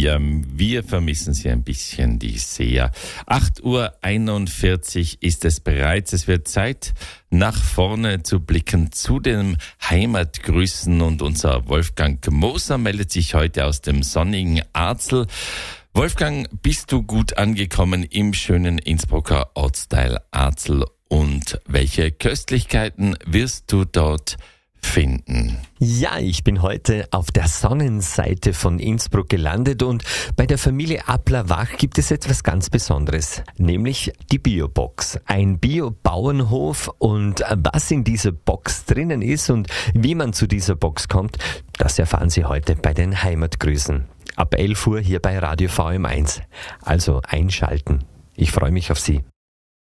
Ja, wir vermissen Sie ein bisschen, die Seher. 8:41 Uhr ist es bereits. Es wird Zeit, nach vorne zu blicken zu den Heimatgrüßen. Und unser Wolfgang Moser meldet sich heute aus dem sonnigen Arzel. Wolfgang, bist du gut angekommen im schönen Innsbrucker Ortsteil Arzel? Und welche Köstlichkeiten wirst du dort finden? Ja, ich bin heute auf der Sonnenseite von Innsbruck gelandet und bei der Familie Appler-Wach gibt es etwas ganz Besonderes, nämlich die Biobox. Ein Bio-Bauernhof, und was in dieser Box drinnen ist und wie man zu dieser Box kommt, das erfahren Sie heute bei den Heimatgrüßen. Ab 11 Uhr hier bei Radio VM1. Also einschalten. Ich freue mich auf Sie.